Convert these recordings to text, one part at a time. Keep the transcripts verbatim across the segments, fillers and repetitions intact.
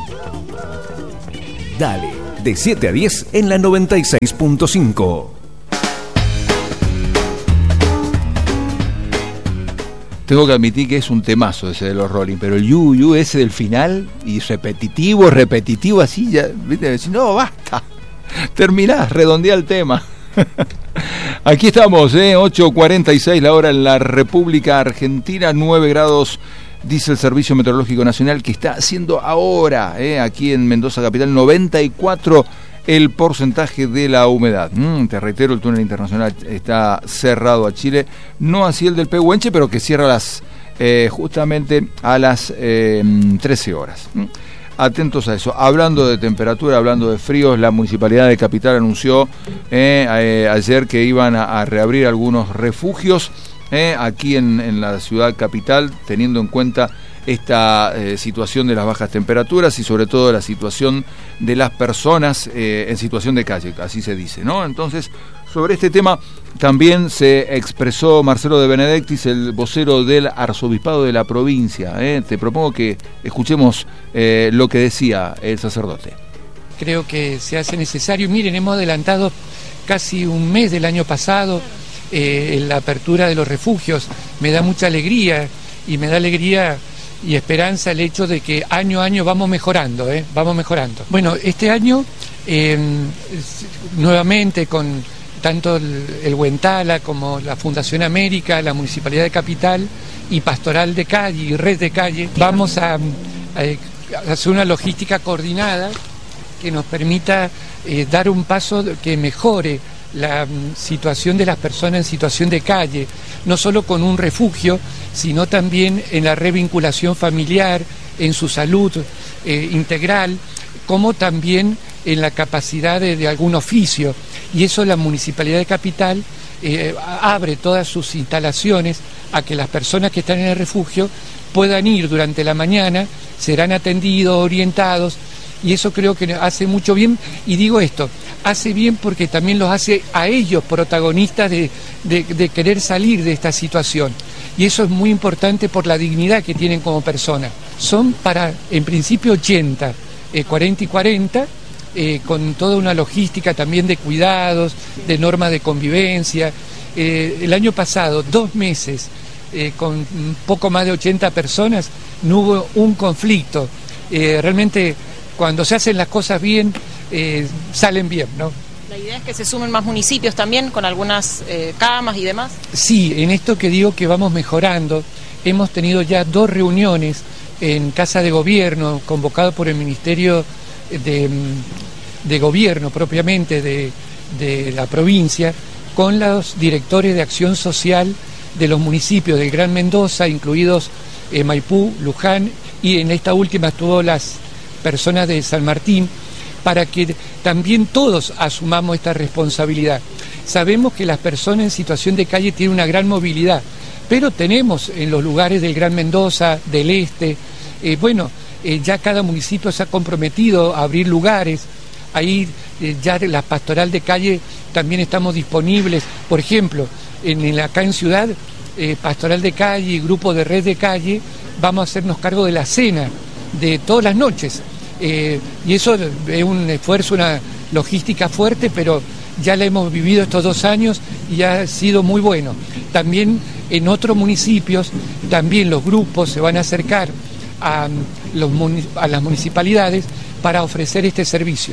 Dale, de siete a diez en la noventa y seis punto cinco. Tengo que admitir que es un temazo ese de los Rolling, pero el yu yu ese del final, y repetitivo, repetitivo, así ya, ¿viste? Decir, no, basta, terminá, redondea el tema. Aquí estamos, ¿eh? ocho cuarenta y seis la hora en la República Argentina, nueve grados, dice el Servicio Meteorológico Nacional, que está haciendo ahora, ¿eh? Aquí en Mendoza Capital, noventa y cuatro el porcentaje de la humedad. Mm, te reitero, el túnel internacional está cerrado a Chile, no así el del Pehuenche, pero que cierra las eh, justamente a las eh, trece horas. Mm. Atentos a eso. Hablando de temperatura, hablando de fríos, la Municipalidad de Capital anunció eh, eh, ayer que iban a, a reabrir algunos refugios eh, aquí en, en la ciudad capital, teniendo en cuenta esta eh, situación de las bajas temperaturas y sobre todo la situación de las personas eh, en situación de calle, así se dice, ¿no? Entonces, sobre este tema también se expresó Marcelo de Benedictis, el vocero del arzobispado de la provincia. ¿eh? Te propongo que escuchemos eh, lo que decía el sacerdote. Creo que se hace necesario. Miren, hemos adelantado casi un mes del año pasado eh, la apertura de los refugios. Me da mucha alegría y me da alegría y esperanza el hecho de que año a año vamos mejorando, ¿eh? vamos mejorando. Bueno, este año eh, nuevamente con tanto el, el Huentala como la Fundación América, la Municipalidad de Capital y Pastoral de Calle y Red de Calle, vamos a, a hacer una logística coordinada que nos permita eh, dar un paso que mejore la um, situación de las personas en situación de calle, no solo con un refugio, sino también en la revinculación familiar, en su salud eh, integral, como también en la capacidad de, de algún oficio. Y eso la Municipalidad de Capital eh, abre todas sus instalaciones a que las personas que están en el refugio puedan ir durante la mañana, serán atendidos, orientados, y eso creo que hace mucho bien. Y digo esto, hace bien porque también los hace a ellos protagonistas de, de, de querer salir de esta situación, y eso es muy importante por la dignidad que tienen como personas. Son para, en principio, ochenta, eh, cuarenta y cuarenta, eh, con toda una logística también de cuidados, de normas de convivencia. Eh, el año pasado, dos meses, eh, con un poco más de ochenta personas, no hubo un conflicto. Eh, realmente, cuando se hacen las cosas bien, eh, salen bien, ¿no? La idea es que se sumen más municipios también, con algunas eh, camas y demás. Sí, en esto que digo que vamos mejorando, hemos tenido ya dos reuniones en Casa de Gobierno, convocado por el Ministerio de, de Gobierno propiamente de, de la provincia, con los directores de acción social de los municipios del Gran Mendoza, incluidos eh, Maipú, Luján, y en esta última estuvo las personas de San Martín, para que también todos asumamos esta responsabilidad. Sabemos que las personas en situación de calle tienen una gran movilidad, pero tenemos en los lugares del Gran Mendoza, del Este, eh, bueno, eh, ya cada municipio se ha comprometido a abrir lugares. Ahí eh, ya de la pastoral de calle también estamos disponibles. Por ejemplo, en, en acá en Ciudad, eh, pastoral de calle y grupo de red de calle, vamos a hacernos cargo de la cena de todas las noches, eh, y eso es un esfuerzo, una logística fuerte, pero ya la hemos vivido estos dos años y ha sido muy bueno. También en otros municipios, también los grupos se van a acercar a, los, a las municipalidades para ofrecer este servicio.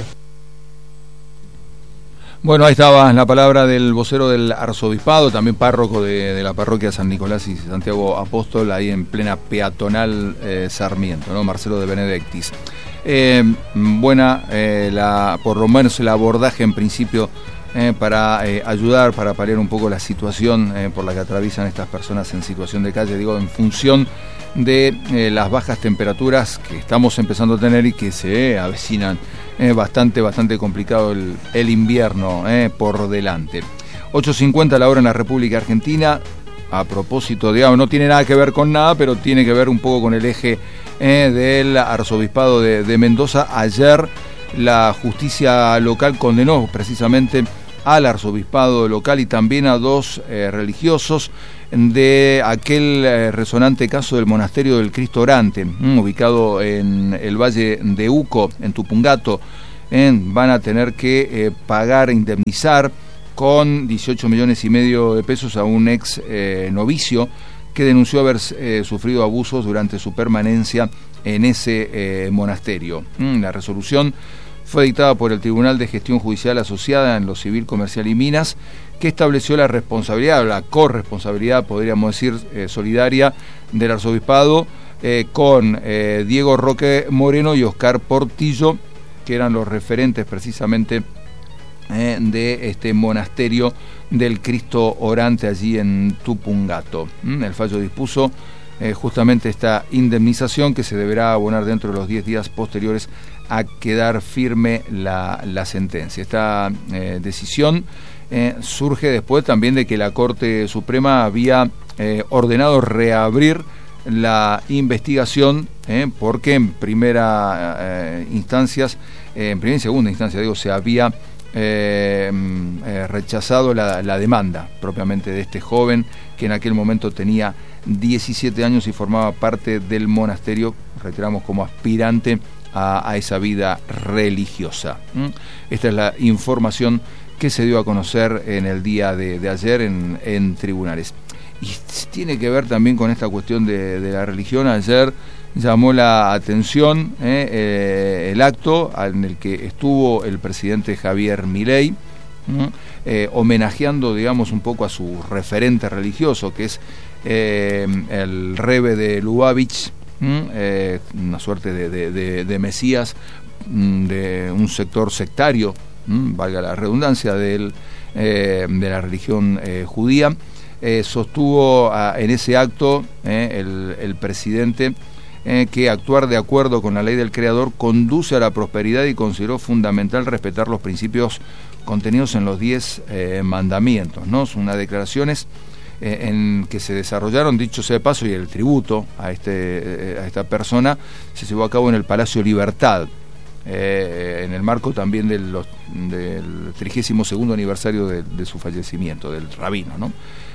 Bueno, ahí estaba la palabra del vocero del arzobispado, también párroco de, de la parroquia San Nicolás y Santiago Apóstol, ahí en plena peatonal eh, Sarmiento, ¿no? Marcelo de Benedictis. Eh, buena, eh, la, por lo menos el abordaje en principio eh, para eh, ayudar, para paliar un poco la situación eh, por la que atraviesan estas personas en situación de calle, digo, en función de eh, las bajas temperaturas que estamos empezando a tener y que se eh, avecinan. Es eh, bastante, bastante complicado el, el invierno eh, por delante. ocho cincuenta la hora en la República Argentina. A propósito, digamos, no tiene nada que ver con nada, pero tiene que ver un poco con el eje eh, del arzobispado de, de Mendoza. Ayer la justicia local condenó precisamente al arzobispado local y también a dos eh, religiosos de aquel eh, resonante caso del monasterio del Cristo Orante, mm, ubicado en el valle de Uco, en Tupungato. Eh, van a tener que eh, pagar, indemnizar con dieciocho millones y medio de pesos a un ex eh, novicio que denunció haber eh, sufrido abusos durante su permanencia en ese eh, monasterio. Mm, la resolución fue dictada por el Tribunal de Gestión Judicial Asociada en lo Civil, Comercial y Minas, que estableció la responsabilidad, la corresponsabilidad, podríamos decir, eh, solidaria del arzobispado eh, con eh, Diego Roque Moreno y Oscar Portillo, que eran los referentes precisamente eh, de este monasterio del Cristo Orante allí en Tupungato. ¿Mm? El fallo dispuso eh, justamente esta indemnización que se deberá abonar dentro de los diez días posteriores a quedar firme la, la sentencia. Esta eh, decisión eh, surge después también de que la Corte Suprema había eh, ordenado reabrir la investigación eh, porque en primera eh, instancias, eh, en primera y segunda instancia, digo, se había eh, eh, rechazado la, la demanda propiamente de este joven que en aquel momento tenía diecisiete años y formaba parte del monasterio, reiteramos, como aspirante a, a esa vida religiosa. ¿Mm? Esta es la información que se dio a conocer en el día de, de ayer en, en tribunales. Y tiene que ver también con esta cuestión de, de la religión. Ayer llamó la atención eh, eh, el acto en el que estuvo el presidente Javier Milei, eh, homenajeando, digamos, un poco a su referente religioso, que es eh, el Rebbe de Lubavitch, eh, una suerte de, de, de, de mesías de un sector sectario, valga la redundancia, del, eh, de la religión eh, judía. Eh, sostuvo a, en ese acto eh, el, el presidente eh, que actuar de acuerdo con la ley del Creador conduce a la prosperidad y consideró fundamental respetar los principios contenidos en los diez eh, mandamientos, ¿no? Son unas declaraciones eh, en que se desarrollaron, dicho sea de paso, y el tributo a, este, eh, a esta persona se llevó a cabo en el Palacio Libertad, eh, en el marco también de los, del trigésimo segundo aniversario de, de su fallecimiento, del rabino, ¿no?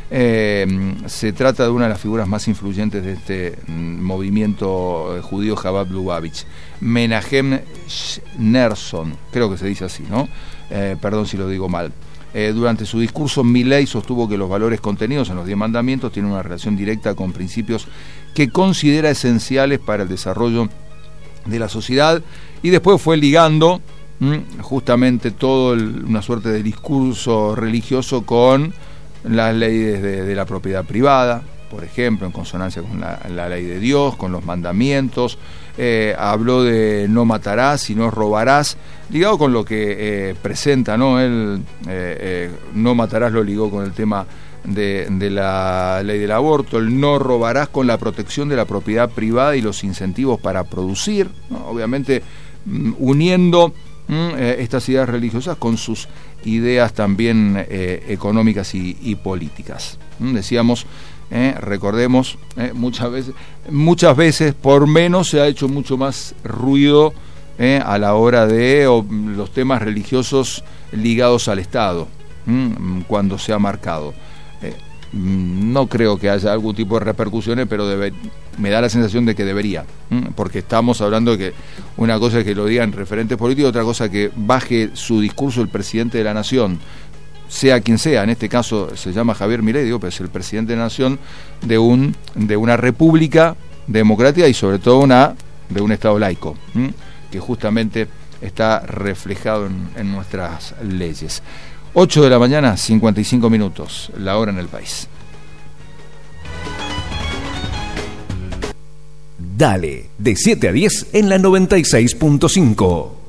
Eh, se trata de una de las figuras más influyentes de este mm, movimiento eh, judío Chabad Lubavitch, Menahem Schneerson, creo que se dice así, ¿no? Eh, perdón si lo digo mal. Eh, durante su discurso, Milei sostuvo que los valores contenidos en los diez mandamientos tienen una relación directa con principios que considera esenciales para el desarrollo de la sociedad, y después fue ligando mm, justamente todo el, una suerte de discurso religioso con las leyes de, de la propiedad privada, por ejemplo, en consonancia con la, la ley de Dios, con los mandamientos. Eh, habló de no matarás y no robarás, ligado con lo que eh, presenta, ¿no? Él eh, eh, no matarás lo ligó con el tema de, de la ley del aborto, el no robarás con la protección de la propiedad privada y los incentivos para producir, ¿no? Obviamente mm, uniendo mm, eh, estas ideas religiosas con sus ideas también eh, económicas y, y políticas. ¿Mm? Decíamos, eh, recordemos, eh, muchas veces, muchas veces por menos se ha hecho mucho más ruido eh, a la hora de o, los temas religiosos ligados al Estado, ¿Mm? cuando se ha marcado. Eh, no creo que haya algún tipo de repercusiones, pero debe, me da la sensación de que debería, porque estamos hablando de que una cosa es que lo digan referentes políticos, otra cosa que baje su discurso el presidente de la nación, sea quien sea. En este caso se llama Javier Milei, digo, pero es el presidente de la nación de un de una república democrática y sobre todo una de un Estado laico, ¿m? que justamente está reflejado en, en nuestras leyes. ocho de la mañana, cincuenta y cinco minutos, la hora en el país. Dale, de siete a diez en la noventa y seis punto cinco.